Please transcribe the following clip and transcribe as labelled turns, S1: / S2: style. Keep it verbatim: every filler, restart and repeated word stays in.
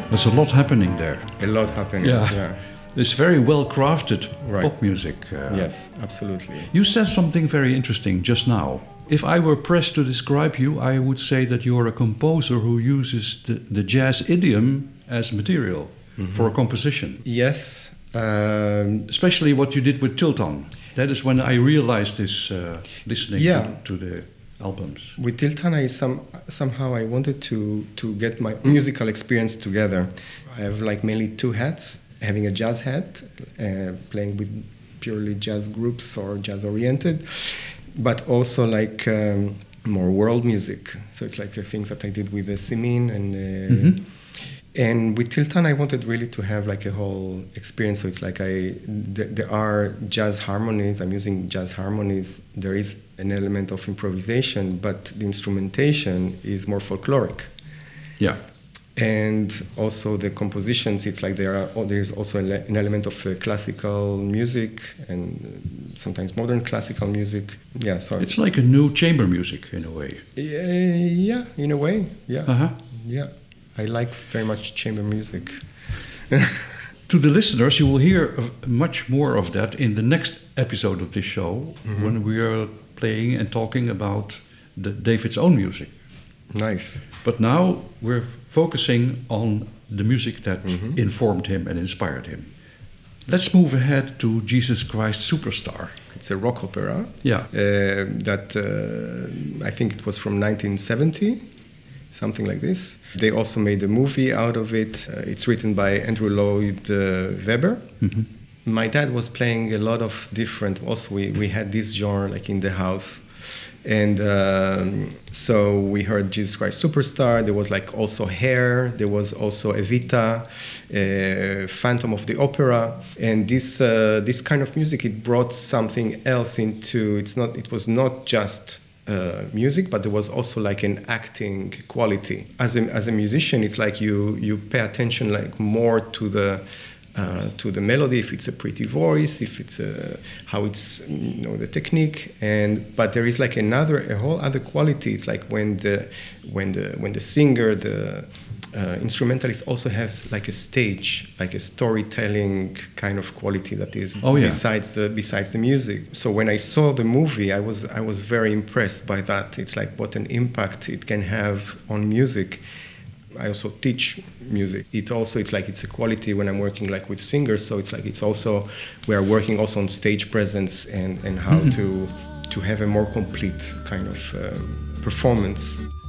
S1: There's a lot happening there.
S2: A lot happening.
S1: Yeah.
S2: yeah.
S1: It's very well crafted
S2: Right.
S1: pop music. Uh,
S2: Yes, absolutely.
S1: You said something very interesting just now. If I were pressed to describe you, I would say that you're a composer who uses the, the jazz idiom as material for a composition.
S2: Yes. Um,
S1: Especially what you did with Tilton. That is when I realized this, uh, listening
S2: Yeah.
S1: to, to the albums.
S2: with Tiltana, I some, somehow I wanted to, to get my musical experience together. I have like mainly two hats. Having a jazz hat, uh, playing with purely jazz groups or jazz-oriented, but also like um, more world music. So it's like the things that I did with the Simin and uh,
S1: Mm-hmm.
S2: and with Tiltan, I wanted really to have like a whole experience. So it's like I th- there are jazz harmonies. I'm using jazz harmonies. There is an element of improvisation, but the instrumentation is more folkloric.
S1: Yeah.
S2: And also the compositions, it's like there are, oh, there's also an an element of uh, classical music and sometimes modern classical music. Yeah, sorry.
S1: It's like a new chamber music in a way.
S2: Yeah, yeah, in a way, yeah.
S1: Uh-huh.
S2: Yeah, I like very much chamber music.
S1: To the listeners, you will hear of much more of that in the next episode of this show, when we are playing and talking about the, David's own music.
S2: Nice.
S1: But now we're focusing on the music that informed him and inspired him. Let's move ahead to Jesus Christ Superstar.
S2: It's a rock opera.
S1: Yeah.
S2: Uh, that uh, I think it was from nineteen seventy, something like this. They also made a movie out of it. Uh, it's written by Andrew Lloyd uh, Webber.
S1: Mhm.
S2: My dad was playing a lot of different. Also, we, we had this genre like in the house. And um, so we heard Jesus Christ Superstar. There was like also Hair. There was also Evita, uh, Phantom of the Opera. And this uh, this kind of music, it brought something else into. It's not. It was not just uh, music, but there was also like an acting quality. As a as a musician, it's like you you pay attention like more to the. Uh, to the melody, if it's a pretty voice, if it's a, how it's, you know, the technique, and but there is like another, a whole other quality. It's like when the when the when the singer, the uh, instrumentalist also has like a stage, like a storytelling kind of quality that is
S1: Oh, yeah.
S2: besides the besides the music. So when I saw the movie, I was I was very impressed by that. It's like what an impact it can have on music. I also teach music. It also, it's like it's a quality when I'm working like with singers. So it's like it's also, we are working also on stage presence and, and how to to have a more complete kind of um, performance.